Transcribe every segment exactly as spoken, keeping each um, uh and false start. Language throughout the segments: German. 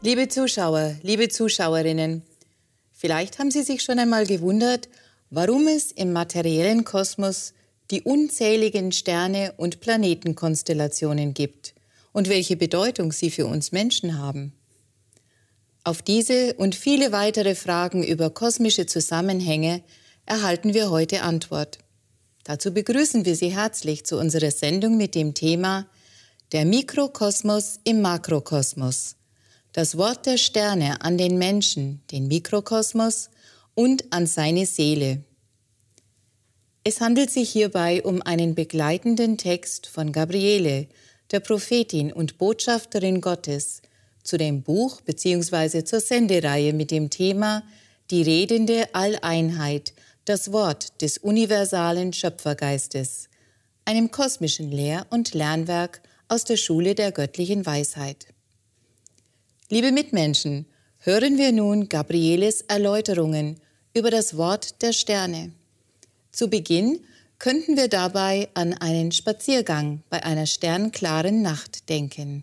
Liebe Zuschauer, liebe Zuschauerinnen, vielleicht haben Sie sich schon einmal gewundert, warum es im materiellen Kosmos die unzähligen Sterne und Planetenkonstellationen gibt und welche Bedeutung sie für uns Menschen haben. Auf diese und viele weitere Fragen über kosmische Zusammenhänge erhalten wir heute Antwort. Dazu begrüßen wir Sie herzlich zu unserer Sendung mit dem Thema Der Mikrokosmos im Makrokosmos. Das Wort der Sterne an den Menschen, den Mikrokosmos und an seine Seele. Es handelt sich hierbei um einen begleitenden Text von Gabriele, der Prophetin und Botschafterin Gottes, zu dem Buch bzw. zur Sendereihe mit dem Thema Die redende Alleinheit, das Wort des universalen Schöpfergeistes, einem kosmischen Lehr- und Lernwerk aus der Schule der göttlichen Weisheit. Liebe Mitmenschen, hören wir nun Gabrieles Erläuterungen über das Wort der Sterne. Zu Beginn könnten wir dabei an einen Spaziergang bei einer sternklaren Nacht denken.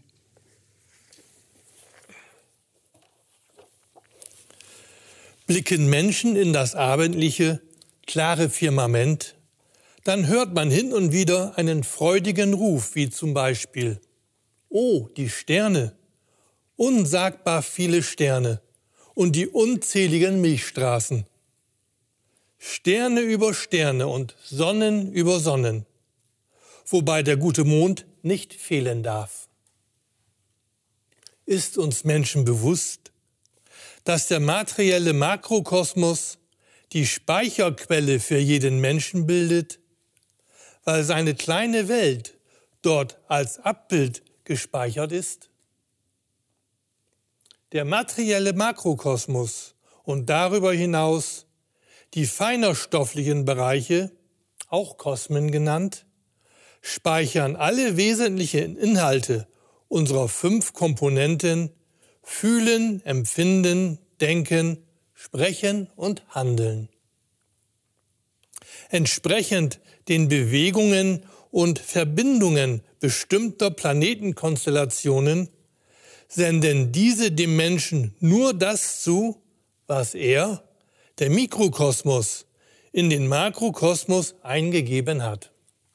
Blicken Menschen in das abendliche, klare Firmament, dann hört man hin und wieder einen freudigen Ruf, wie zum Beispiel: Oh, die Sterne, unsagbar viele Sterne und die unzähligen Milchstraßen. Sterne über Sterne und Sonnen über Sonnen, wobei der gute Mond nicht fehlen darf. Ist uns Menschen bewusst, dass der materielle Makrokosmos die Speicherquelle für jeden Menschen bildet, weil seine kleine Welt dort als Abbild gespeichert ist? Der materielle Makrokosmos und darüber hinaus die feinerstofflichen Bereiche, auch Kosmen genannt, speichern alle wesentlichen Inhalte unserer fünf Komponenten Fühlen, Empfinden, Denken, Sprechen und Handeln. Entsprechend den Bewegungen und Verbindungen bestimmter Planetenkonstellationen senden diese dem Menschen nur das zu, was er, der Mikrokosmos, in den Makrokosmos eingegeben hat.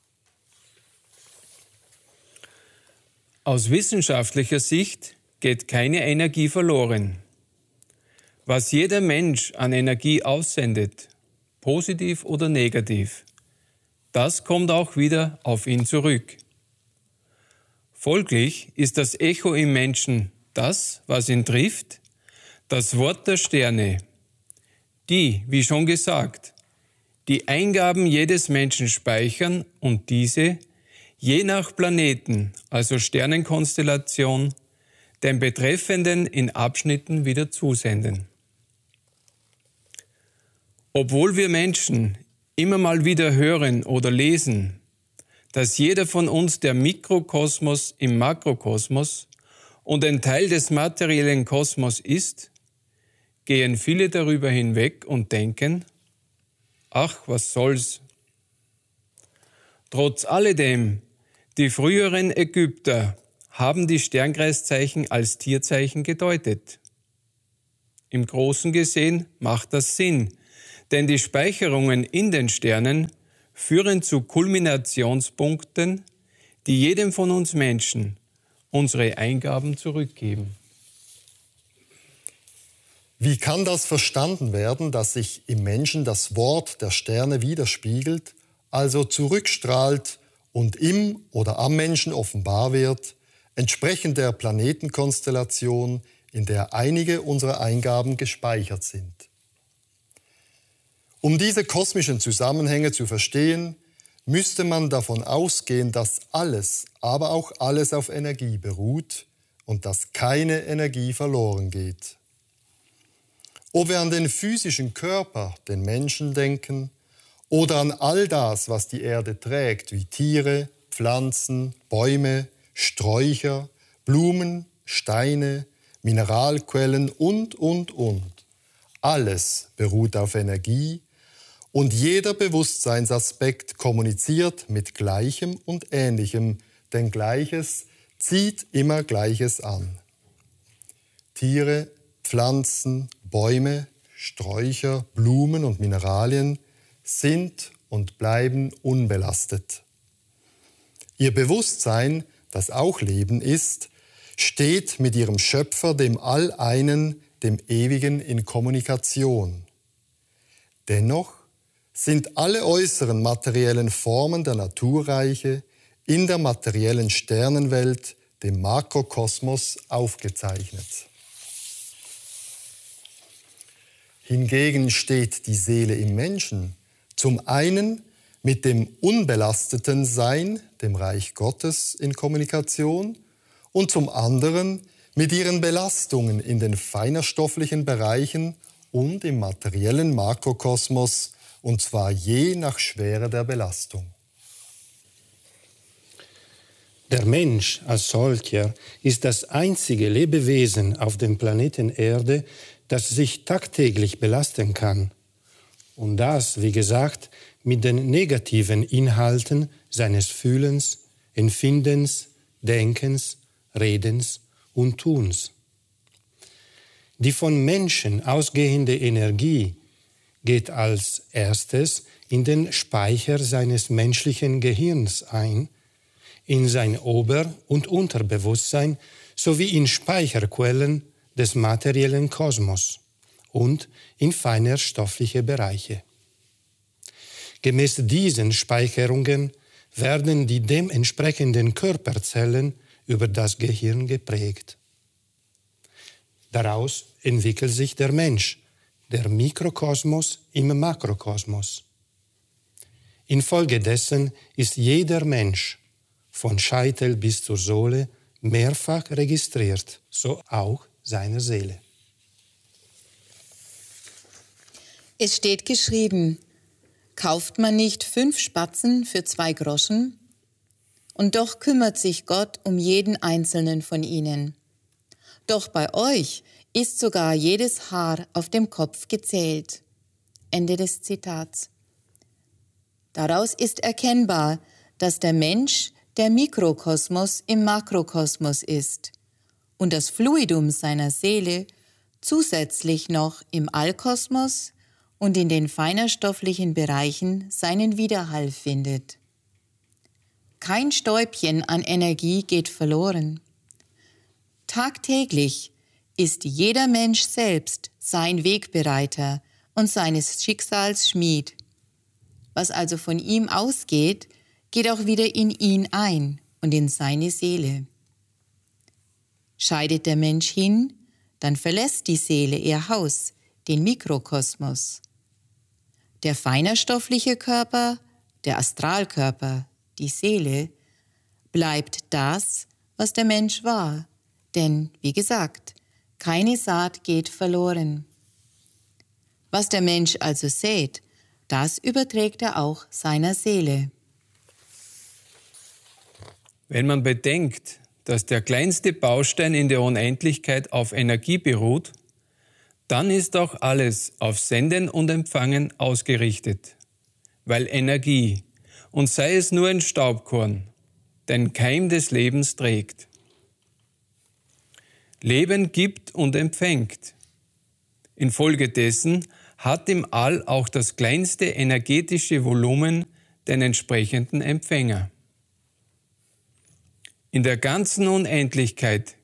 Aus wissenschaftlicher Sicht geht keine Energie verloren. Was jeder Mensch an Energie aussendet, positiv oder negativ, das kommt auch wieder auf ihn zurück. Folglich ist das Echo im Menschen das, was ihn trifft, das Wort der Sterne, die, wie schon gesagt, die Eingaben jedes Menschen speichern und diese, je nach Planeten, also Sternenkonstellation, den Betreffenden in Abschnitten wieder zusenden. Obwohl wir Menschen immer mal wieder hören oder lesen, dass jeder von uns der Mikrokosmos im Makrokosmos und ein Teil des materiellen Kosmos ist, gehen viele darüber hinweg und denken: Ach, was soll's? Trotz alledem, die früheren Ägypter haben die Sternkreiszeichen als Tierzeichen gedeutet. Im Großen gesehen macht das Sinn, denn die Speicherungen in den Sternen führen zu Kulminationspunkten, die jedem von uns Menschen unsere Eingaben zurückgeben. Wie kann das verstanden werden, dass sich im Menschen das Wort der Sterne widerspiegelt, also zurückstrahlt und im oder am Menschen offenbar wird, entsprechend der Planetenkonstellation, in der einige unserer Eingaben gespeichert sind? Um diese kosmischen Zusammenhänge zu verstehen, müsste man davon ausgehen, dass alles, aber auch alles auf Energie beruht und dass keine Energie verloren geht. Ob wir an den physischen Körper, den Menschen denken, oder an all das, was die Erde trägt, wie Tiere, Pflanzen, Bäume, Sträucher, Blumen, Steine, Mineralquellen und, und, und. Alles beruht auf Energie und jeder Bewusstseinsaspekt kommuniziert mit Gleichem und Ähnlichem, denn Gleiches zieht immer Gleiches an. Tiere, Pflanzen, Bäume, Sträucher, Blumen und Mineralien sind und bleiben unbelastet. Ihr Bewusstsein, das auch Leben ist, steht mit ihrem Schöpfer, dem All-Einen, dem Ewigen, in Kommunikation. Dennoch sind alle äußeren materiellen Formen der Naturreiche in der materiellen Sternenwelt, dem Makrokosmos, aufgezeichnet. Hingegen steht die Seele im Menschen zum einen mit dem unbelasteten Sein, dem Reich Gottes, in Kommunikation und zum anderen mit ihren Belastungen in den feinerstofflichen Bereichen und im materiellen Makrokosmos, und zwar je nach Schwere der Belastung. Der Mensch als solcher ist das einzige Lebewesen auf dem Planeten Erde, das sich tagtäglich belasten kann. Und das, wie gesagt, mit den negativen Inhalten seines Fühlens, Empfindens, Denkens, Redens und Tuns. Die von Menschen ausgehende Energie geht als erstes in den Speicher seines menschlichen Gehirns ein, in sein Ober- und Unterbewusstsein sowie in Speicherquellen des materiellen Kosmos und in feiner stoffliche Bereiche. Gemäß diesen Speicherungen werden die dementsprechenden Körperzellen über das Gehirn geprägt. Daraus entwickelt sich der Mensch, der Mikrokosmos im Makrokosmos. Infolgedessen ist jeder Mensch von Scheitel bis zur Sohle mehrfach registriert, so auch seine Seele. Es steht geschrieben, kauft man nicht fünf Spatzen für zwei Groschen? Und doch kümmert sich Gott um jeden einzelnen von ihnen. Doch bei euch ist sogar jedes Haar auf dem Kopf gezählt. Ende des Zitats. Daraus ist erkennbar, dass der Mensch der Mikrokosmos im Makrokosmos ist und das Fluidum seiner Seele zusätzlich noch im Allkosmos und in den feinerstofflichen Bereichen seinen Widerhall findet. Kein Stäubchen an Energie geht verloren. Tagtäglich ist jeder Mensch selbst sein Wegbereiter und seines Schicksals Schmied. Was also von ihm ausgeht, geht auch wieder in ihn ein und in seine Seele. Scheidet der Mensch hin, dann verlässt die Seele ihr Haus, den Mikrokosmos. Der feinerstoffliche Körper, der Astralkörper, die Seele, bleibt das, was der Mensch war. Denn, wie gesagt, keine Saat geht verloren. Was der Mensch also sät, das überträgt er auch seiner Seele. Wenn man bedenkt, dass der kleinste Baustein in der Unendlichkeit auf Energie beruht, dann ist auch alles auf Senden und Empfangen ausgerichtet, weil Energie, und sei es nur ein Staubkorn, den Keim des Lebens trägt. Leben gibt und empfängt. Infolgedessen hat im All auch das kleinste energetische Volumen den entsprechenden Empfänger. In der ganzen Unendlichkeit